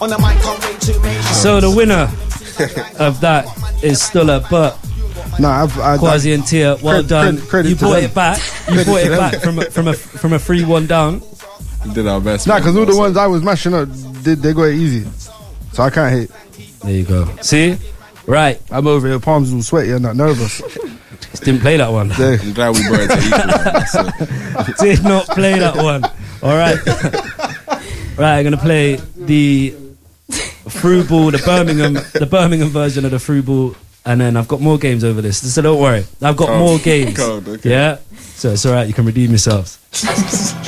So the winner of that is still a but. Nah, Quasi and Tia, well done. Credit You to brought them. it back. You brought it back from a 3-1 down. We did our best. Nah, because all the ones I was mashing up, they got it easy. So I can't hate. There you go. See? Right. I'm over here, palms all sweaty and not nervous. Just didn't play that one. I'm glad we brought it to equal. Did not play that one. All right. Right, I'm going to play the through ball, the Birmingham version of the through ball. And then I've got more games over this, so don't worry. I've got more games. Cold, okay. Yeah? So it's alright, you can redeem yourselves.